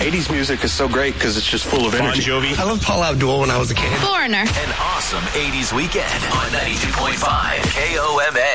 80s music is so great because it's just full of energy. Bon Jovi. I loved Paul Abdul when I was a kid. Foreigner. An awesome 80s weekend on 92.5 KOMA.